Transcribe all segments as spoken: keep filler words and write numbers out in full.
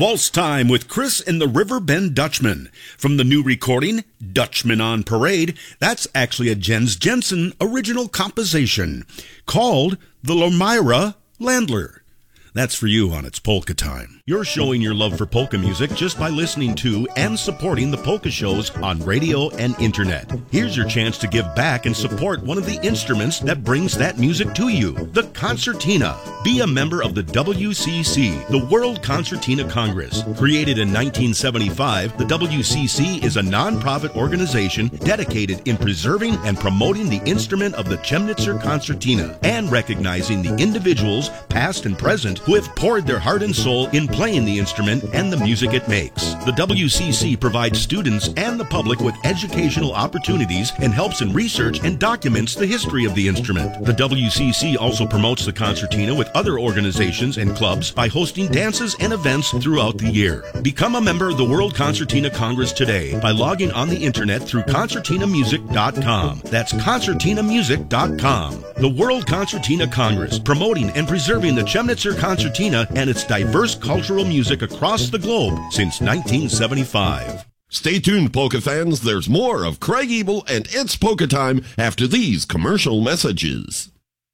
Waltz Time with Chris and the Riverbend Dutchman. From the new recording, Dutchman on Parade, that's actually a Jens Jensen original composition called The Lomira Landler. That's for you on It's Polka Time. You're showing your love for polka music just by listening to and supporting the polka shows on radio and internet. Here's your chance to give back and support one of the instruments that brings that music to you, the concertina. Be a member of the W C C, the World Concertina Congress. Created in nineteen seventy-five, the W C C is a non-profit organization dedicated in preserving and promoting the instrument of the Chemnitzer concertina and recognizing the individuals, past and present, who have poured their heart and soul in playing the instrument and the music it makes. The W C C provides students and the public with educational opportunities and helps in research and documents the history of the instrument. The W C C also promotes the concertina with other organizations and clubs by hosting dances and events throughout the year. Become a member of the World Concertina Congress today by logging on the internet through concertina music dot com. That's concertina music dot com. The World Concertina Congress, promoting and preserving the Chemnitzer Concertina and its diverse cultural music across the globe since nineteen seventy-five. Stay tuned, polka fans. There's more of Craig Ebel and It's Polka Time after these commercial messages.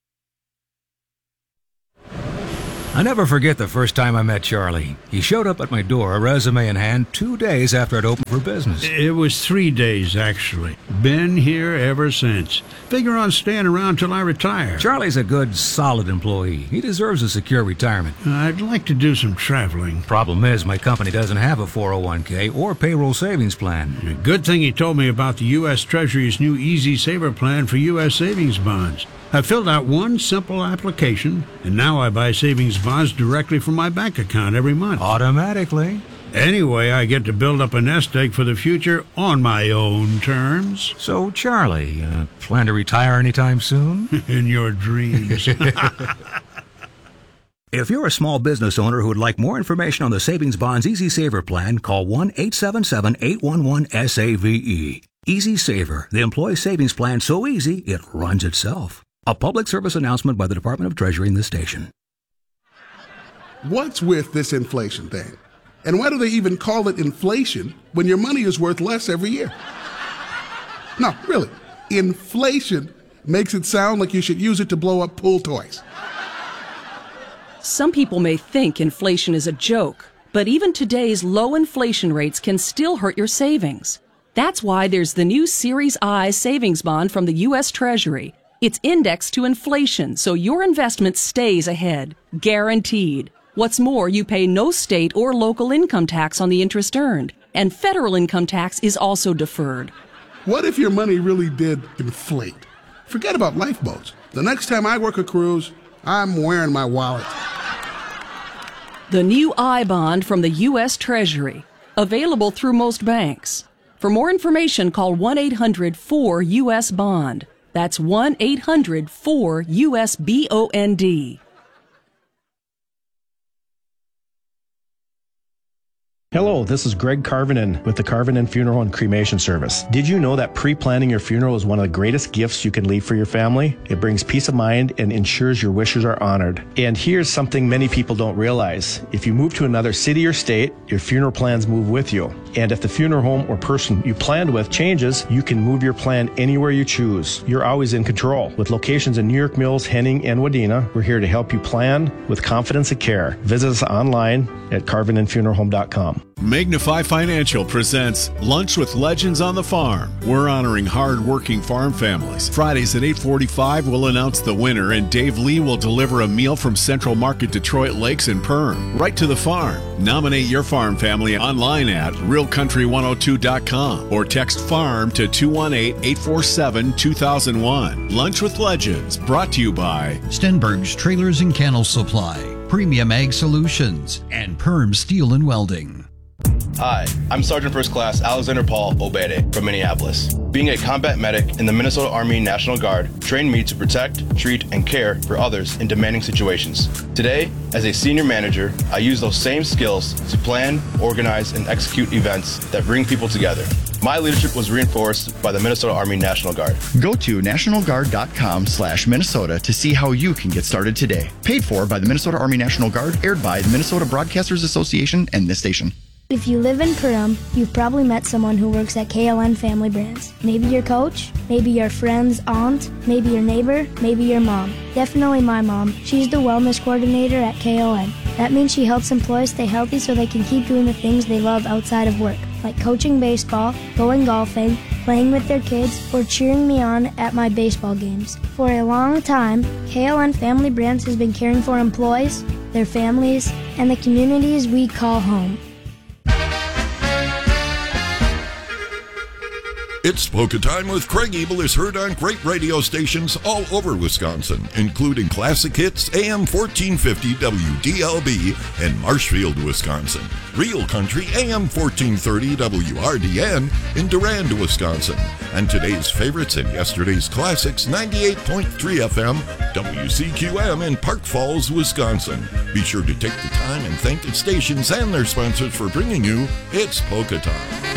I never forget the first time I met Charlie. He showed up at my door, a resume in hand, two days after I'd opened for business. It was three days, actually. Been here ever since. Figure on staying around till I retire. Charlie's a good, solid employee. He deserves a secure retirement. I'd like to do some traveling. Problem is, my company doesn't have a four oh one k or payroll savings plan. Good thing he told me about the U S Treasury's new Easy Saver plan for U S savings bonds. I filled out one simple application, and now I buy savings bonds directly from my bank account every month. Automatically. Anyway, I get to build up a nest egg for the future on my own terms. So, Charlie, uh, plan to retire anytime soon? In your dreams. If you're a small business owner who would like more information on the Savings Bonds Easy Saver plan, call one eight seven seven, eight one one, S A V E. Easy Saver, the employee savings plan so easy it runs itself. A public service announcement by the Department of Treasury and this station. What's with this inflation thing? And why do they even call it inflation when your money is worth less every year? No, really. Inflation makes it sound like you should use it to blow up pool toys. Some people may think inflation is a joke, but even today's low inflation rates can still hurt your savings. That's why there's the new Series I savings bond from the U S Treasury. It's indexed to inflation, so your investment stays ahead. Guaranteed. What's more, you pay no state or local income tax on the interest earned, and federal income tax is also deferred. What if your money really did inflate? Forget about lifeboats. The next time I work a cruise, I'm wearing my wallet. The new I-bond from the U S Treasury. Available through most banks. For more information, call one eight hundred four U S bond. That's one eight hundred four U S B O N D. Hello, this is Greg Carvinen with the Carvinen Funeral and Cremation Service. Did you know that pre-planning your funeral is one of the greatest gifts you can leave for your family? It brings peace of mind and ensures your wishes are honored. And here's something many people don't realize. If you move to another city or state, your funeral plans move with you. And if the funeral home or person you planned with changes, you can move your plan anywhere you choose. You're always in control. With locations in New York Mills, Henning, and Wadena, we're here to help you plan with confidence and care. Visit us online at carvinen funeral home dot com. Magnify Financial presents Lunch with Legends on the Farm. We're honoring hard-working farm families. Fridays at eight forty-five, we'll announce the winner, and Dave Lee will deliver a meal from Central Market Detroit Lakes and Perm, right to the farm. Nominate your farm family online at real country one oh two dot com or text FARM to two one eight, eight four seven, two thousand one. Lunch with Legends, brought to you by Stenberg's Trailers and Kennel Supply, Premium Ag Solutions, and Perm Steel and Welding. Hi, I'm Sergeant First Class Alexander Paul Obede from Minneapolis. Being a combat medic in the Minnesota Army National Guard trained me to protect, treat, and care for others in demanding situations. Today, as a senior manager, I use those same skills to plan, organize, and execute events that bring people together. My leadership was reinforced by the Minnesota Army National Guard. Go to national guard dot com slash Minnesota to see how you can get started today. Paid for by the Minnesota Army National Guard, aired by the Minnesota Broadcasters Association and this station. If you live in Perham, you've probably met someone who works at K L N Family Brands. Maybe your coach, maybe your friend's aunt, maybe your neighbor, maybe your mom. Definitely my mom. She's the wellness coordinator at K L N. That means she helps employees stay healthy so they can keep doing the things they love outside of work, like coaching baseball, going golfing, playing with their kids, or cheering me on at my baseball games. For a long time, K L N Family Brands has been caring for employees, their families, and the communities we call home. It's Polka Time with Craig Ebel is heard on great radio stations all over Wisconsin, including Classic Hits, A M fourteen fifty W D L B in Marshfield, Wisconsin. Real Country, A M fourteen thirty W R D N in Durand, Wisconsin. And today's favorites and yesterday's classics, ninety-eight point three F M, W C Q M in Park Falls, Wisconsin. Be sure to take the time and thank the stations and their sponsors for bringing you It's Polka Time.